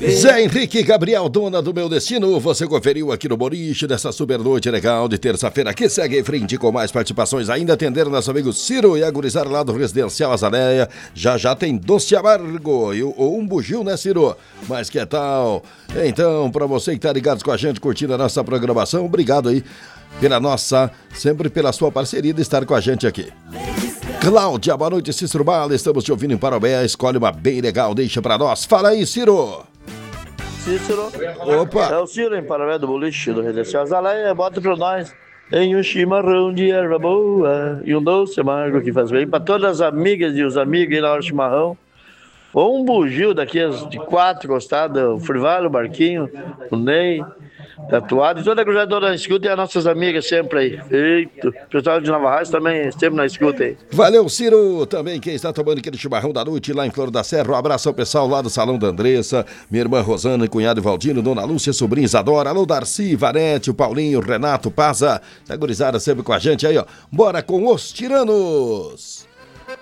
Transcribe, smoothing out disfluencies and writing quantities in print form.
Zé Henrique Gabriel, dona do meu destino, você conferiu aqui no Boliche dessa super noite legal de terça-feira, que segue em frente com mais participações, ainda atendendo nosso amigo Ciro e a gurizada lá do Residencial Azaleia. Já tem doce amargo e um bugio, né, Ciro? Mas que tal? Então, pra você que tá ligado com a gente, curtindo a nossa programação, obrigado aí sempre pela sua parceria de estar com a gente aqui. Cláudia, boa noite, Cícero Bala, estamos te ouvindo em Parobé, escolhe uma bem legal, deixa pra nós. Fala aí, Ciro. Cícero. Opa. É o Ciro em Parobé do Boliche do Residencial Azaleia, bota pra nós em um chimarrão de erva boa e um doce amargo que faz bem pra todas as amigas e os amigos aí na hora do chimarrão. Ou um bugio daqueles de 4 gostados, o Frivalo, o Barquinho, o Ney, Tatuado, e toda a cruzada na escuta e as nossas amigas sempre aí. Eita, o pessoal de Nova Raiz também sempre na escuta aí. Valeu, Ciro, também quem está tomando aquele chimarrão da noite lá em Flor da Serra. Um abraço ao pessoal lá do Salão da Andressa, minha irmã Rosana, cunhado Valdino, Dona Lúcia, sobrinha Isadora, alô Darcy, Vanete, o Paulinho, o Renato, Paza, a gurizada sempre com a gente aí, ó. Bora com os tiranos!